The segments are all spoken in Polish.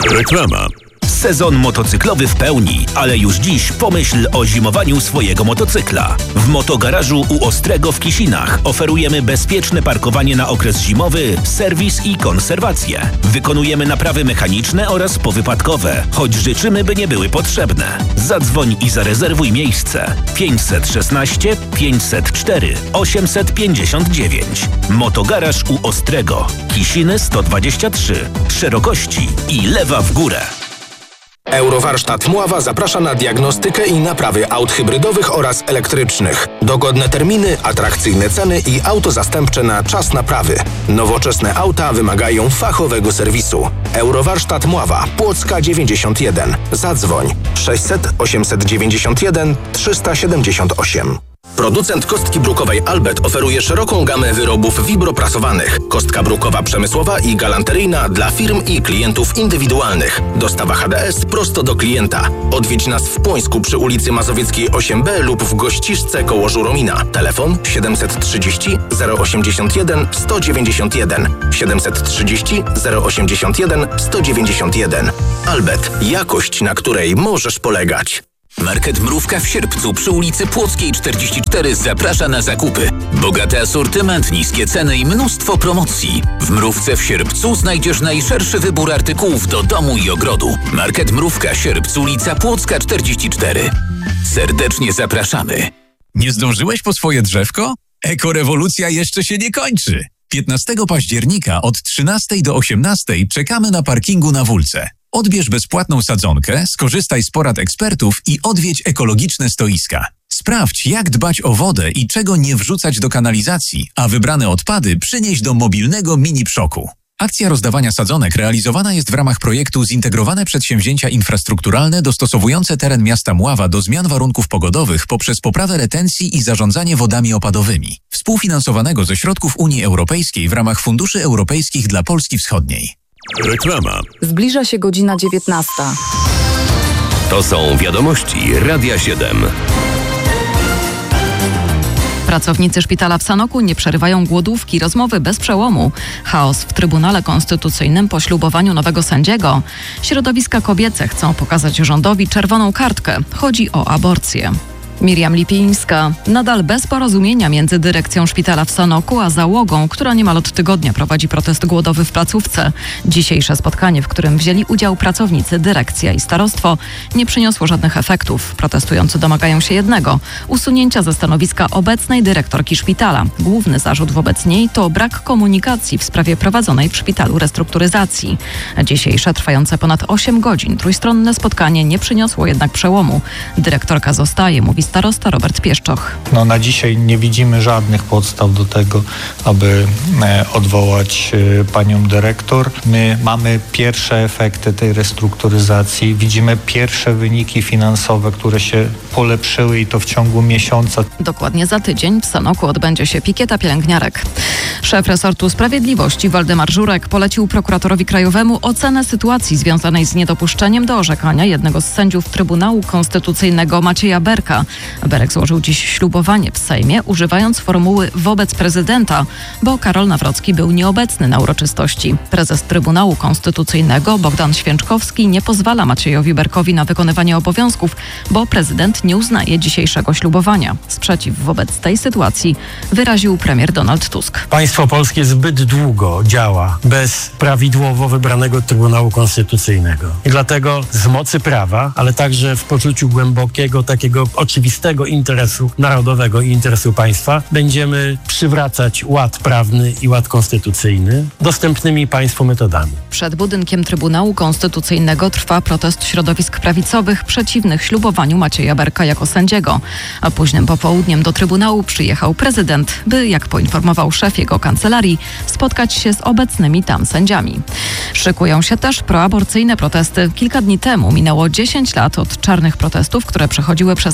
Reklama. Sezon motocyklowy w pełni, ale już dziś pomyśl o zimowaniu swojego motocykla. W Motogarażu u Ostrego w Kisinach oferujemy bezpieczne parkowanie na okres zimowy, serwis i konserwację. Wykonujemy naprawy mechaniczne oraz powypadkowe, choć życzymy, by nie były potrzebne. Zadzwoń i zarezerwuj miejsce. 516 504 859. Motogaraż u Ostrego. Kisiny 123. Szerokości i lewa w górę. Eurowarsztat Mława zaprasza na diagnostykę i naprawy aut hybrydowych oraz elektrycznych. Dogodne terminy, atrakcyjne ceny i auto zastępcze na czas naprawy. Nowoczesne auta wymagają fachowego serwisu. Eurowarsztat Mława, Płocka 91. Zadzwoń 600 891 378. Producent kostki brukowej Albet oferuje szeroką gamę wyrobów wibroprasowanych. Kostka brukowa przemysłowa i galanteryjna dla firm i klientów indywidualnych. Dostawa HDS prosto do klienta. Odwiedź nas w Płońsku przy ulicy Mazowieckiej 8B lub w Gościszce koło Żuromina. Telefon 730 081 191 730 081 191. Albet. Jakość, na której możesz polegać. Market Mrówka w Sierpcu przy ulicy Płockiej 44 zaprasza na zakupy. Bogaty asortyment, niskie ceny i mnóstwo promocji. W Mrówce w Sierpcu znajdziesz najszerszy wybór artykułów do domu i ogrodu. Market Mrówka Sierpcu, ulica Płocka 44. Serdecznie zapraszamy. Nie zdążyłeś po swoje drzewko? Ekorewolucja jeszcze się nie kończy. 15 października od 13 do 18 czekamy na parkingu na Wólce. Odbierz bezpłatną sadzonkę, skorzystaj z porad ekspertów i odwiedź ekologiczne stoiska. Sprawdź, jak dbać o wodę i czego nie wrzucać do kanalizacji, a wybrane odpady przynieś do mobilnego mini-przoku. Akcja rozdawania sadzonek realizowana jest w ramach projektu Zintegrowane Przedsięwzięcia Infrastrukturalne dostosowujące teren miasta Mława do zmian warunków pogodowych poprzez poprawę retencji i zarządzanie wodami opadowymi, współfinansowanego ze środków Unii Europejskiej w ramach Funduszy Europejskich dla Polski Wschodniej. Reklama. Zbliża się godzina 19. To są wiadomości Radia 7. Pracownicy szpitala w Sanoku nie przerywają głodówki, rozmowy bez przełomu. Chaos w Trybunale Konstytucyjnym po ślubowaniu nowego sędziego. Środowiska kobiece chcą pokazać rządowi czerwoną kartkę. Chodzi o aborcję. Miriam Lipińska. Nadal bez porozumienia między dyrekcją szpitala w Sanoku a załogą, która niemal od tygodnia prowadzi protest głodowy w placówce. Dzisiejsze spotkanie, w którym wzięli udział pracownicy, dyrekcja i starostwo, nie przyniosło żadnych efektów. Protestujący domagają się jednego – usunięcia ze stanowiska obecnej dyrektorki szpitala. Główny zarzut wobec niej to brak komunikacji w sprawie prowadzonej w szpitalu restrukturyzacji. Dzisiejsze, trwające ponad 8 godzin, trójstronne spotkanie nie przyniosło jednak przełomu. Dyrektorka zostaje, mówi starosta Robert Pieszczoch. Na dzisiaj nie widzimy żadnych podstaw do tego, aby odwołać panią dyrektor. My mamy pierwsze efekty tej restrukturyzacji. Widzimy pierwsze wyniki finansowe, które się polepszyły i to w ciągu miesiąca. Dokładnie za tydzień w Sanoku odbędzie się pikieta pielęgniarek. Szef resortu sprawiedliwości Waldemar Żurek polecił prokuratorowi krajowemu ocenę sytuacji związanej z niedopuszczeniem do orzekania jednego z sędziów Trybunału Konstytucyjnego Macieja Berka. Berek złożył dziś ślubowanie w Sejmie, używając formuły wobec prezydenta, bo Karol Nawrocki był nieobecny na uroczystości. Prezes Trybunału Konstytucyjnego Bogdan Święczkowski nie pozwala Maciejowi Berkowi na wykonywanie obowiązków, bo prezydent nie uznaje dzisiejszego ślubowania. Sprzeciw wobec tej sytuacji wyraził premier Donald Tusk. Państwo polskie zbyt długo działa bez prawidłowo wybranego Trybunału Konstytucyjnego. I dlatego z mocy prawa, ale także w poczuciu głębokiego, takiego oczywistego interesu narodowego i interesu państwa, będziemy przywracać ład prawny i ład konstytucyjny dostępnymi państwu metodami. Przed budynkiem Trybunału Konstytucyjnego trwa protest środowisk prawicowych przeciwnych ślubowaniu Macieja Berka jako sędziego. A późnym popołudniem do Trybunału przyjechał prezydent, by, jak poinformował szef jego kancelarii, spotkać się z obecnymi tam sędziami. Szykują się też proaborcyjne protesty. Kilka dni temu minęło 10 lat od czarnych protestów, które przechodziły przez polskie miasta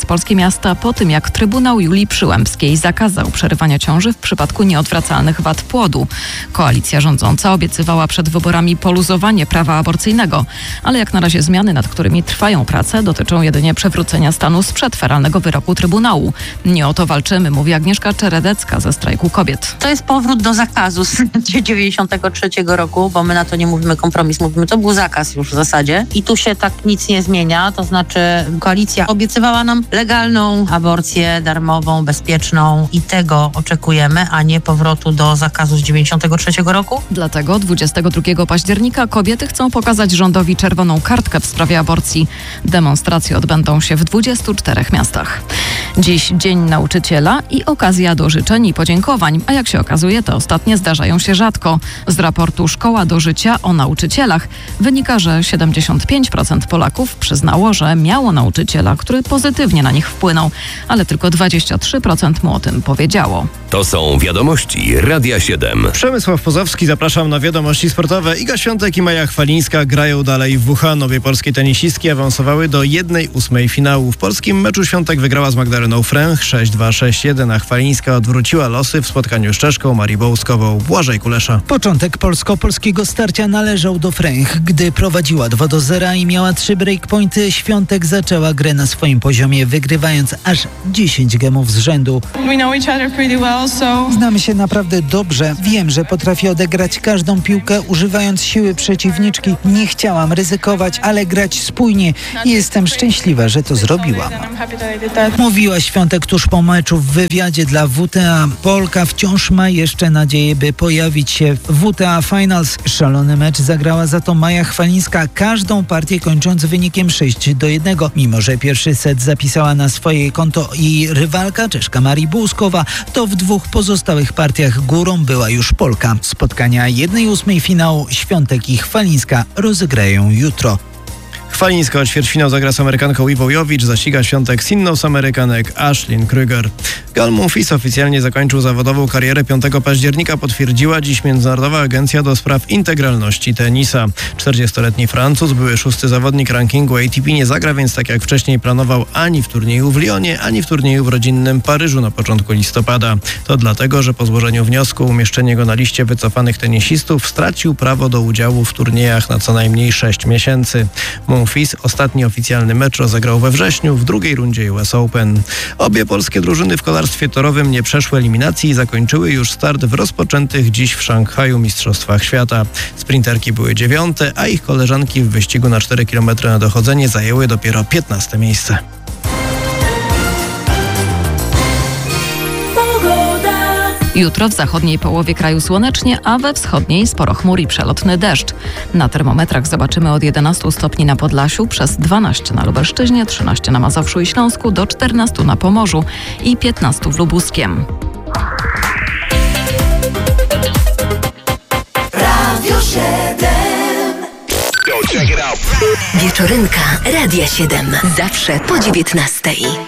miasta po tym, jak Trybunał Julii Przyłębskiej zakazał przerywania ciąży w przypadku nieodwracalnych wad płodu. Koalicja rządząca obiecywała przed wyborami poluzowanie prawa aborcyjnego, ale jak na razie zmiany, nad którymi trwają prace, dotyczą jedynie przywrócenia stanu sprzed feralnego wyroku Trybunału. Nie o to walczymy, mówi Agnieszka Czeredecka ze Strajku Kobiet. To jest powrót do zakazu z 1993 roku, bo my na to nie mówimy kompromis, mówimy, to był zakaz już w zasadzie i tu się tak nic nie zmienia, to znaczy koalicja obiecywała nam legalną aborcję, darmową, bezpieczną i tego oczekujemy, a nie powrotu do zakazu z 1993 roku. Dlatego 22 października kobiety chcą pokazać rządowi czerwoną kartkę w sprawie aborcji. Demonstracje odbędą się w 24 miastach. Dziś Dzień Nauczyciela i okazja do życzeń i podziękowań, a jak się okazuje, te ostatnie zdarzają się rzadko. Z raportu Szkoła do Życia o nauczycielach wynika, że 75% Polaków przyznało, że miało nauczyciela, który pozytywnie na nich wpłynął, ale tylko 23% mu o tym powiedziało. To są wiadomości Radia 7. Przemysław Pozowski, zapraszam na wiadomości sportowe. Iga Świątek i Maja Chwalińska grają dalej w WH. Obie polskie tenisistki awansowały do 1/8 finału. W polskim meczu Świątek wygrała z Magdaleną Fręch 6-2, 6-1, a Chwalińska odwróciła losy w spotkaniu z Czeszką Marią Bołuskową. Błażej Kulesza. Początek polsko-polskiego starcia należał do Fręch. Gdy prowadziła 2-0 i miała 3 breakpointy, Świątek zaczęła grę na swoim poziomie, wygrywając aż 10 gemów z rzędu. Znamy się naprawdę dobrze. Wiem, że potrafię odegrać każdą piłkę, używając siły przeciwniczki. Nie chciałam ryzykować, ale grać spójnie i jestem szczęśliwa, że to zrobiłam. Mówiła Świątek tuż po meczu w wywiadzie dla WTA. Polka wciąż ma jeszcze nadzieję, by pojawić się w WTA Finals. Szalony mecz zagrała za to Maja Chwalińska, każdą partię kończąc wynikiem 6-1. Mimo że pierwszy set zapisała na swoje konto jej rywalka, Czeszka Marii Bołuskowa, to w 2 pozostałych partiach górą była już Polka. Spotkania 1/8 finału Świątek i Chwalińska rozegrają jutro. Chwalińska o ćwierćfinał zagra z Amerykanką Iwą Jowicz, zaściga Świątek z inną z Amerykanek Ashlyn Krüger. Gal Monfils oficjalnie zakończył zawodową karierę 5 października, potwierdziła dziś Międzynarodowa Agencja do Spraw Integralności Tenisa. 40-letni Francuz, były 6. zawodnik rankingu ATP, nie zagra więc tak jak wcześniej planował ani w turnieju w Lyonie, ani w turnieju w rodzinnym Paryżu na początku listopada. To dlatego, że po złożeniu wniosku o umieszczenie go na liście wycofanych tenisistów stracił prawo do udziału w turniejach na co najmniej 6 miesięcy. Monfils ostatni oficjalny mecz rozegrał we wrześniu w drugiej rundzie US Open. Obie polskie drużyny w kolarstwie torowym nie przeszły eliminacji i zakończyły już start w rozpoczętych dziś w Szanghaju Mistrzostwach Świata. Sprinterki były 9, a ich koleżanki w wyścigu na 4 km na dochodzenie zajęły dopiero 15 miejsce. Jutro w zachodniej połowie kraju słonecznie, a we wschodniej sporo chmur i przelotny deszcz. Na termometrach zobaczymy od 11 stopni na Podlasiu, przez 12 na Lubelszczyźnie, 13 na Mazowszu i Śląsku, do 14 na Pomorzu i 15 w Lubuskiem. Radio 7. Wieczorynka Radia 7. Zawsze po 19.